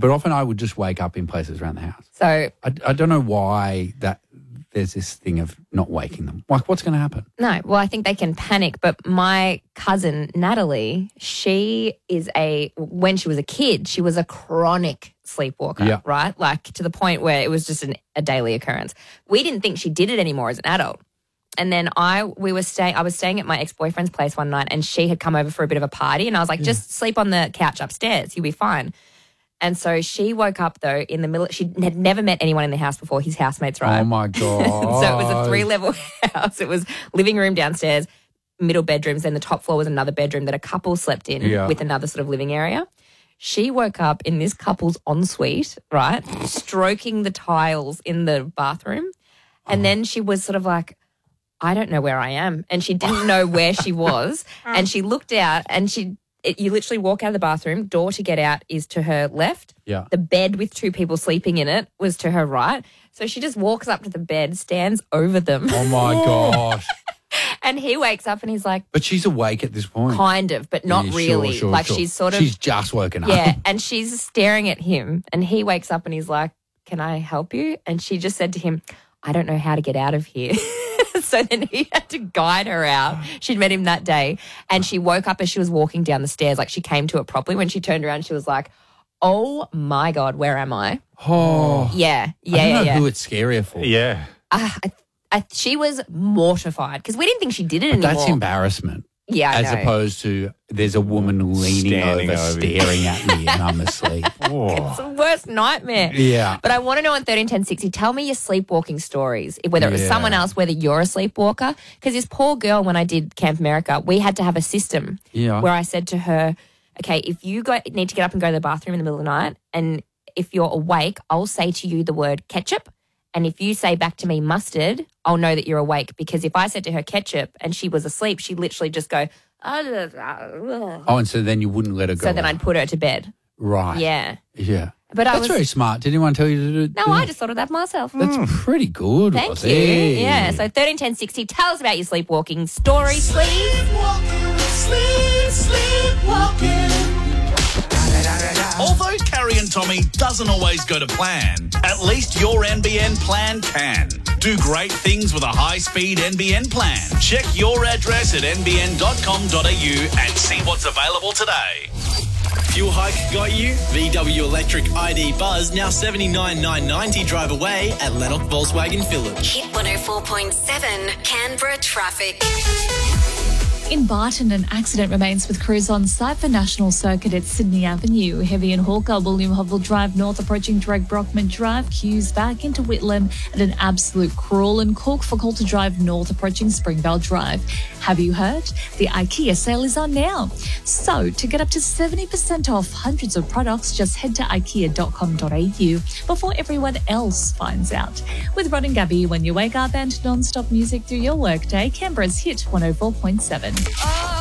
but often I would just wake up in places around the house. So I don't know why that there's this thing of not waking them. Like, what's going to happen? no, well, I think they can panic. But my cousin Natalie, when she was a kid, she was a chronic sleepwalker, Yeah. right? Like to the point where it was just a daily occurrence. We didn't think she did it anymore as an adult. And then I was staying at my ex-boyfriend's place one night, and she had come over for a bit of a party, and I was like, just sleep on the couch upstairs, you'll be fine. And so she woke up though in the middle. She had never met anyone in the house before, his housemates, right? Oh my God. So it was a 3-level house. It was living room downstairs, middle bedrooms, then the top floor was another bedroom that a couple slept in with another sort of living area. She woke up in this couple's ensuite, right, stroking the tiles in the bathroom. And then she was sort of like, I don't know where I am. And she didn't know where she was. And she looked out and you literally walk out of the bathroom, door to get out is to her left. Yeah. The bed with 2 people sleeping in it was to her right. So she just walks up to the bed, stands over them. Oh my gosh. And he wakes up and he's like, But she's awake at this point. kind of, but not Yeah, really. sure, like sure. she's sort of. She's just woken up. Yeah. And she's staring at him and he wakes up and he's like, can I help you? And she just said to him, I don't know how to get out of here. So then he had to guide her out. She'd met him that day and she woke up as she was walking down the stairs. Like she came to it properly. When she turned around, she was like, oh my God, where am I? Oh. Yeah. I don't know who Yeah. it's scarier for. Yeah. She was mortified because we didn't think she did it anymore. That's embarrassment. Yeah, I As know. opposed to there's a woman leaning Standing over, over you. staring at me and I'm asleep. It's the worst nightmare. Yeah. But I want to know on 131060, tell me your sleepwalking stories, whether it was Yeah. someone else, whether you're a sleepwalker. Because this poor girl, when I did Camp America, we had to have a system where I said to her, okay, if you need to get up and go to the bathroom in the middle of the night, and if you're awake, I'll say to you the word ketchup. And if you say back to me mustard, I'll know that you're awake. Because if I said to her ketchup and she was asleep, she'd literally just go, Oh, and so then you wouldn't let her go. so then I'd put her to bed. Right. Yeah. Yeah. But That's very smart. Did anyone tell you to do No, I just thought of that myself. That's pretty good. Thank Rosie. you. Yeah, so 131060, tell us about your sleepwalking stories, please. Although Carrie and Tommy doesn't always go to plan, at least your NBN plan can. Do great things with a high-speed NBN plan. Check your address at nbn.com.au and see what's available today. Fuel hike got you? VW Electric ID Buzz now $79,990 drive away at Lennox Volkswagen Village. Hit 104.7 Canberra traffic. In Barton, an accident remains with crews on site for National Circuit at Sydney Avenue. Heavy in Hawker, William Hovell Drive North approaching Drake Brockman Drive, queues back into Whitlam, and an absolute crawl in Cork for Coulter Drive North approaching Springvale Drive. Have you heard? The IKEA sale is on now. So, to get up to 70% off hundreds of products, just head to ikea.com.au before everyone else finds out. With Rod and Gabby, when you wake up and non-stop music through your workday, Canberra's Hit 104.7.